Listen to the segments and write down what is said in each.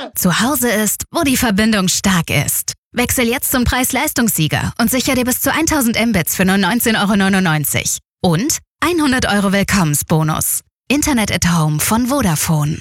Zu Hause ist, wo die Verbindung stark ist. Wechsel jetzt zum Preis-Leistungssieger und sicher dir bis zu 1000 Mbits für nur 19,99 €. Und 100 € Willkommensbonus. Internet at Home von Vodafone.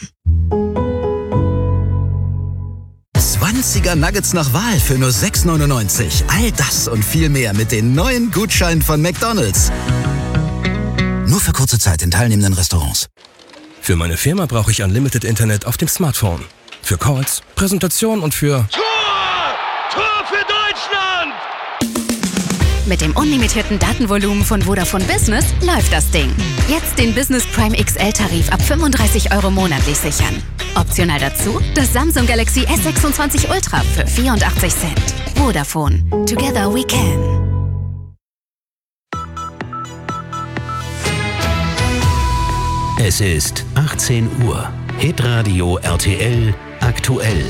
20er Nuggets nach Wahl für nur 6,99 €. All das und viel mehr mit den neuen Gutscheinen von McDonald's. Nur für kurze Zeit in teilnehmenden Restaurants. Für meine Firma brauche ich Unlimited Internet auf dem Smartphone. Für Calls, Präsentationen und für... Tor für Deutschland! Mit dem unlimitierten Datenvolumen von Vodafone Business läuft das Ding. Jetzt den Business Prime XL-Tarif ab 35 € monatlich sichern. Optional dazu das Samsung Galaxy S26 Ultra für 84 Cent. Vodafone. Together we can. Es ist 18 Uhr. Hitradio RTL aktuell.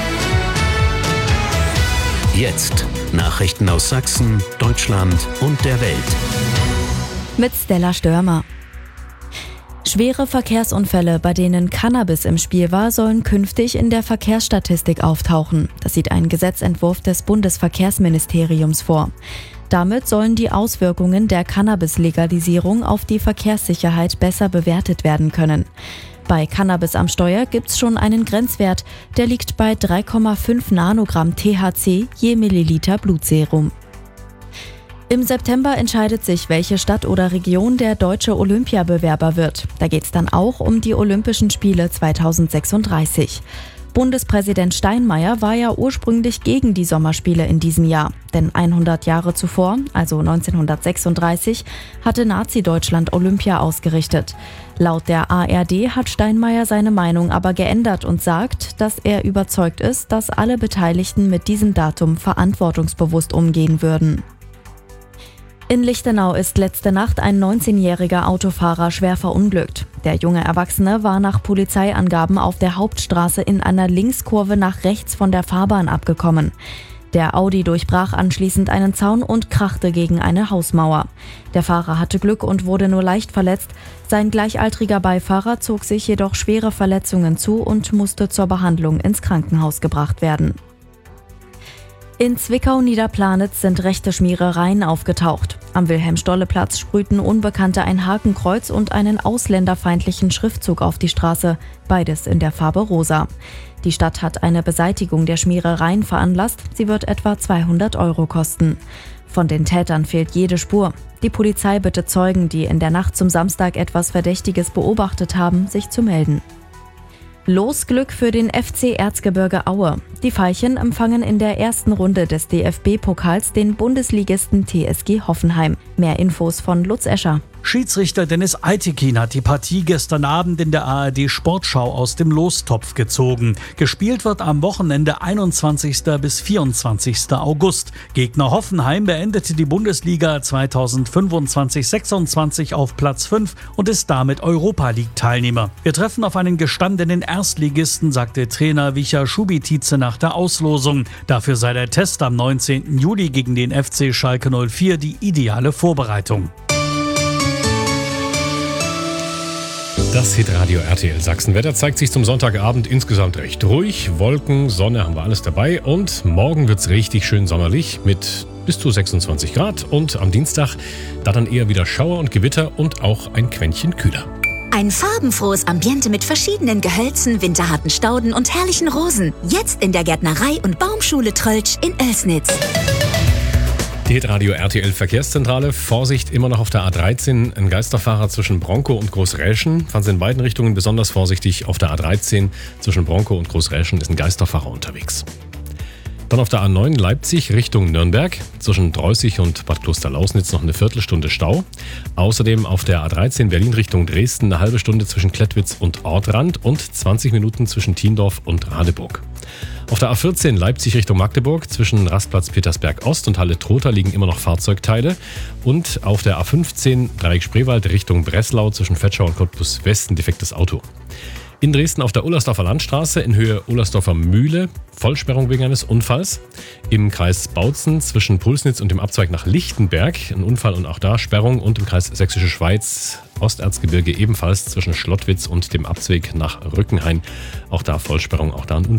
Jetzt Nachrichten aus Sachsen, Deutschland und der Welt. Mit Stella Störmer. Schwere Verkehrsunfälle, bei denen Cannabis im Spiel war, sollen künftig in der Verkehrsstatistik auftauchen. Das sieht ein Gesetzentwurf des Bundesverkehrsministeriums vor. Damit sollen die Auswirkungen der Cannabis-Legalisierung auf die Verkehrssicherheit besser bewertet werden können. Bei Cannabis am Steuer gibt's schon einen Grenzwert, der liegt bei 3,5 Nanogramm THC je Milliliter Blutserum. Im September entscheidet sich, welche Stadt oder Region der deutsche Olympiabewerber wird. Da geht's dann auch um die Olympischen Spiele 2036. Bundespräsident Steinmeier war ja ursprünglich gegen die Sommerspiele in diesem Jahr. Denn 100 Jahre zuvor, also 1936, hatte Nazi-Deutschland Olympia ausgerichtet. Laut der ARD hat Steinmeier seine Meinung aber geändert und sagt, dass er überzeugt ist, dass alle Beteiligten mit diesem Datum verantwortungsbewusst umgehen würden. In Lichtenau ist letzte Nacht ein 19-jähriger Autofahrer schwer verunglückt. Der junge Erwachsene war nach Polizeiangaben auf der Hauptstraße in einer Linkskurve nach rechts von der Fahrbahn abgekommen. Der Audi durchbrach anschließend einen Zaun und krachte gegen eine Hausmauer. Der Fahrer hatte Glück und wurde nur leicht verletzt. Sein gleichaltriger Beifahrer zog sich jedoch schwere Verletzungen zu und musste zur Behandlung ins Krankenhaus gebracht werden. In Zwickau-Niederplanitz sind rechte Schmierereien aufgetaucht. Am Wilhelm-Stolle-Platz sprühten Unbekannte ein Hakenkreuz und einen ausländerfeindlichen Schriftzug auf die Straße, beides in der Farbe rosa. Die Stadt hat eine Beseitigung der Schmierereien veranlasst, sie wird etwa 200 € kosten. Von den Tätern fehlt jede Spur. Die Polizei bittet Zeugen, die in der Nacht zum Samstag etwas Verdächtiges beobachtet haben, sich zu melden. Losglück für den FC Erzgebirge Aue. Die Veilchen empfangen in der ersten Runde des DFB-Pokals den Bundesligisten TSG Hoffenheim. Mehr Infos von Lutz Escher. Schiedsrichter Dennis Eitekin hat die Partie gestern Abend in der ARD Sportschau aus dem Lostopf gezogen. Gespielt wird am Wochenende 21. bis 24. August. Gegner Hoffenheim beendete die Bundesliga 2025/26 auf Platz 5 und ist damit Europa-League-Teilnehmer. Wir treffen auf einen gestandenen Erstligisten, sagte Trainer Wicha Schubitice nach der Auslosung. Dafür sei der Test am 19. Juli gegen den FC Schalke 04 die ideale Vorbereitung. Das Hitradio RTL Sachsen-Wetter zeigt sich zum Sonntagabend insgesamt recht ruhig. Wolken, Sonne haben wir alles dabei und morgen wird's richtig schön sommerlich mit bis zu 26 Grad und am Dienstag da dann eher wieder Schauer und Gewitter und auch ein Quäntchen kühler. Ein farbenfrohes Ambiente mit verschiedenen Gehölzen, winterharten Stauden und herrlichen Rosen. Jetzt in der Gärtnerei und Baumschule Tröltsch in Oelsnitz. Die Hitradio RTL Verkehrszentrale. Vorsicht immer noch auf der A13. Ein Geisterfahrer zwischen Bronkow und Großräschen. Fahren Sie in beiden Richtungen besonders vorsichtig. Auf der A13 zwischen Bronkow und Großräschen ist ein Geisterfahrer unterwegs. Dann auf der A9 Leipzig Richtung Nürnberg. Zwischen Dreußig und Bad Klosterlausnitz noch eine Viertelstunde Stau. Außerdem auf der A13 Berlin Richtung Dresden eine halbe Stunde zwischen Klettwitz und Ortrand und 20 Minuten zwischen Thiendorf und Radeburg. Auf der A14 Leipzig Richtung Magdeburg zwischen Rastplatz Petersberg Ost und Halle Trotha liegen immer noch Fahrzeugteile. Und auf der A15 Dreieck Spreewald Richtung Breslau zwischen Vetschau und Cottbus West ein defektes Auto. In Dresden auf der Ullersdorfer Landstraße in Höhe Ullersdorfer Mühle Vollsperrung wegen eines Unfalls. Im Kreis Bautzen zwischen Pulsnitz und dem Abzweig nach Lichtenberg ein Unfall und auch da Sperrung. Und im Kreis Sächsische Schweiz Osterzgebirge ebenfalls zwischen Schlottwitz und dem Abzweig nach Rückenhain. Auch da Vollsperrung, auch da ein Unfall.